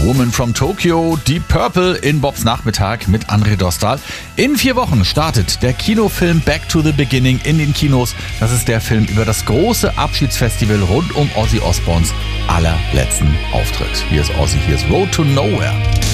Woman from Tokyo, Deep Purple in Bobs Nachmittag mit André Dostal. In 4 Wochen startet der Kinofilm Back to the Beginning in den Kinos. Das ist der Film über das große Abschiedsfestival rund um Ozzy Osbournes allerletzten Auftritt. Hier ist Ozzy, hier ist Road to Nowhere.